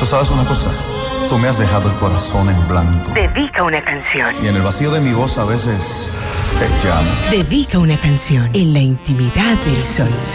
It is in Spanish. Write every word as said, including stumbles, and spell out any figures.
sabes una cosa, tú me has dejado el corazón en blanco. Dedica una canción. Y en el vacío de mi voz a veces te llamo. Dedica una canción en la intimidad del sol.